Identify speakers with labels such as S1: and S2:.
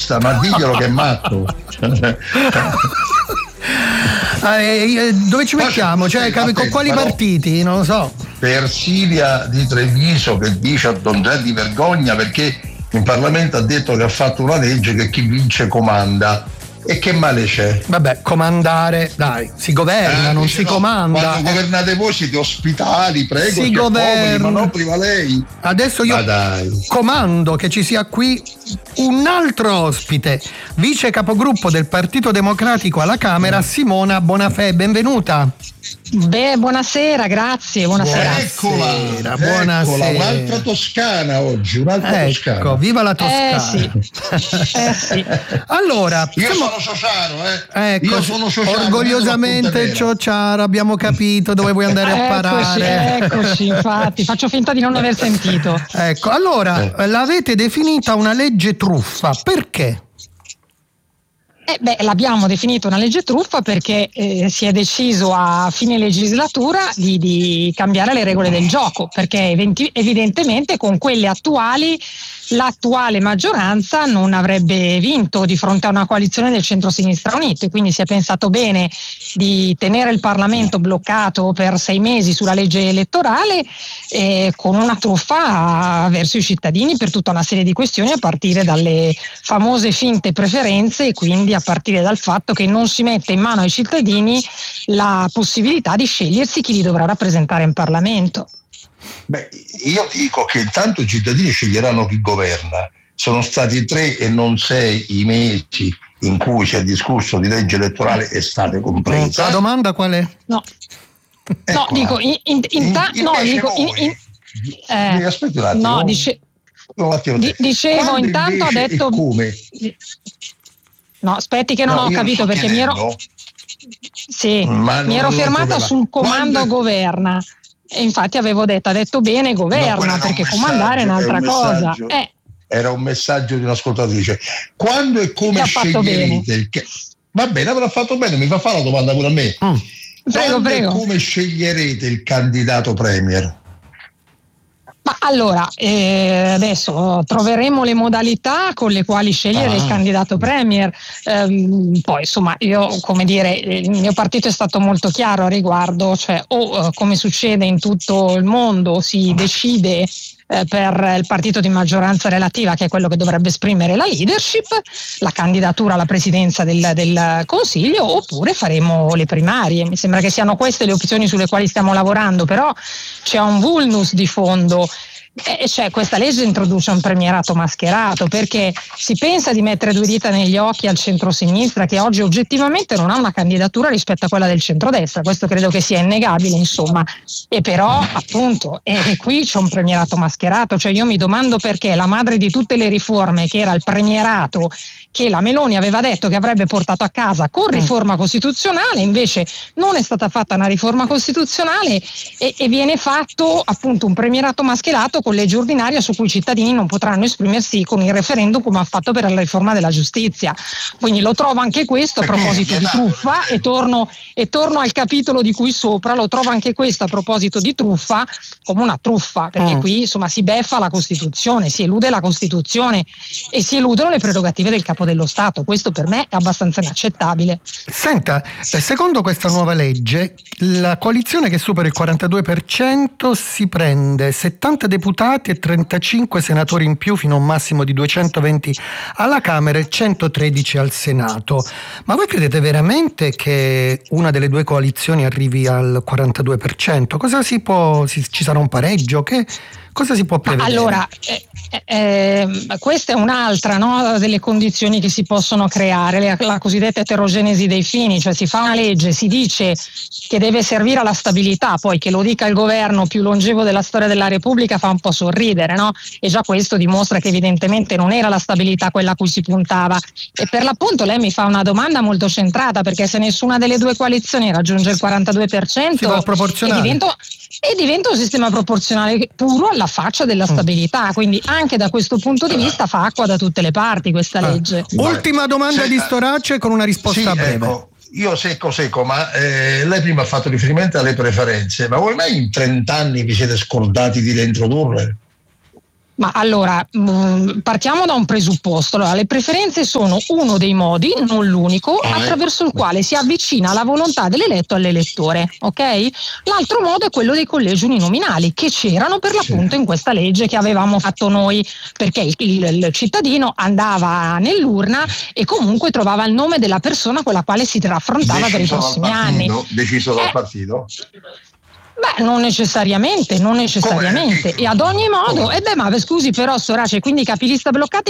S1: testa, ma diglielo che è matto.
S2: Dove ci mettiamo? Cioè, con quali partiti? Non lo so.
S1: Persilia di Treviso che dice a Don Già di vergogna perché in Parlamento ha detto che ha fatto una legge che chi vince comanda. E che male c'è?
S2: Vabbè, comandare, dai, si governa, non si comanda.
S1: Quando governate voi siete ospitali, prego,
S2: si governa.
S1: Poveri, ma no prima lei.
S2: Adesso io comando che ci sia qui un altro ospite, vice capogruppo del Partito Democratico alla Camera, Simona Bonafè, benvenuta.
S3: Beh, buonasera, grazie, buonasera.
S1: Eccola,
S2: buonasera.
S1: Un'altra toscana oggi, un'altra toscana.
S2: Viva la Toscana.
S3: Sì.
S2: Allora,
S1: io sono Ciociaro,
S2: Ecco,
S1: io sono Ciociaro,
S2: orgogliosamente Ciociaro, abbiamo capito dove vuoi andare a parare.
S3: Eccoci, infatti, faccio finta di non aver sentito.
S2: Ecco, allora, l'avete definita una legge truffa, perché?
S3: L'abbiamo definito una legge truffa perché si è deciso a fine legislatura di cambiare le regole del gioco, perché evidentemente con quelle attuali l'attuale maggioranza non avrebbe vinto di fronte a una coalizione del centro-sinistra unito, e quindi si è pensato bene di tenere il Parlamento bloccato per 6 mesi sulla legge elettorale con una truffa verso i cittadini per tutta una serie di questioni, a partire dalle famose finte preferenze e quindi a partire dal fatto che non si mette in mano ai cittadini la possibilità di scegliersi chi li dovrà rappresentare in Parlamento.
S1: Io dico che intanto i cittadini sceglieranno chi governa. Sono stati 3 e non 6 i mesi in cui si è discusso di legge elettorale, estate compresa.
S2: La domanda qual è?
S3: No, dico
S1: aspetti un attimo.
S3: No, dicevo, intanto ha detto
S1: come?
S3: No, aspetti che non ho capito, perché mi ero fermata sul comando governa. E infatti ha detto bene governa, perché comandare è un'altra cosa.
S1: Era un messaggio di un'ascoltatrice. Quando e come sceglierete va bene, avrà fatto bene, mi fa fare la domanda pure a me.
S3: Prego.
S1: E come sceglierete il candidato premier?
S3: Ma allora, adesso troveremo le modalità con le quali scegliere il candidato premier. Poi insomma, il mio partito è stato molto chiaro a riguardo, cioè come succede in tutto il mondo si decide per il partito di maggioranza relativa, che è quello che dovrebbe esprimere la leadership, la candidatura alla presidenza del Consiglio, oppure faremo le primarie. Mi sembra che siano queste le opzioni sulle quali stiamo lavorando, però c'è un vulnus di fondo. Cioè, questa legge introduce un premierato mascherato, perché si pensa di mettere 2 dita negli occhi al centro-sinistra, che oggi oggettivamente non ha una candidatura rispetto a quella del centrodestra. Questo credo che sia innegabile, insomma. E però appunto qui c'è un premierato mascherato. Cioè, io mi domando perché la madre di tutte le riforme, che era il premierato che la Meloni aveva detto che avrebbe portato a casa con riforma costituzionale, invece non è stata fatta una riforma costituzionale e viene fatto appunto un premierato mascherato con legge ordinaria su cui i cittadini non potranno esprimersi con il referendum, come ha fatto per la riforma della giustizia. Quindi lo trovo anche questo, a proposito di truffa, e torno al capitolo di cui sopra, lo trovo anche questo a proposito di truffa come una truffa, perché qui insomma si beffa la Costituzione, si elude la Costituzione e si eludono le prerogative del capo dello Stato. Questo per me è abbastanza inaccettabile.
S2: Senta, secondo questa nuova legge, la coalizione che supera il 42% si prende 70 deputati e 35 senatori in più, fino a un massimo di 220 alla Camera e 113 al Senato. Ma voi credete veramente che una delle 2 coalizioni arrivi al 42%? Ci sarà un pareggio? Cosa si può prevedere?
S3: Allora, questa è un'altra delle condizioni che si possono creare, la cosiddetta eterogenesi dei fini, cioè si fa una legge, si dice che deve servire alla stabilità, poi che lo dica il governo più longevo della storia della Repubblica fa un po' sorridere, no? E già questo dimostra che evidentemente non era la stabilità quella a cui si puntava. E per l'appunto lei mi fa una domanda molto centrata, perché se nessuna delle 2 coalizioni raggiunge il 42%, diventa un sistema proporzionale puro alla faccia della stabilità, quindi anche da questo punto di vista fa acqua da tutte le parti questa legge.
S2: Ultima domanda di Storace con una risposta breve.
S1: Ecco, io secco, ma lei prima ha fatto riferimento alle preferenze, ma voi mai in 30 anni vi siete scordati di reintrodurle?
S3: Ma allora, partiamo da un presupposto. Allora, le preferenze sono uno dei modi, non l'unico, attraverso il quale si avvicina la volontà dell'eletto all'elettore, ok? L'altro modo è quello dei collegi uninominali, che c'erano per l'appunto in questa legge che avevamo fatto noi, perché il cittadino andava nell'urna e comunque trovava il nome della persona con la quale si raffrontava per i prossimi anni.
S1: Deciso dal partito?
S3: Beh, non necessariamente. E ad ogni modo, ma scusi però, Sorace, quindi i capilista bloccati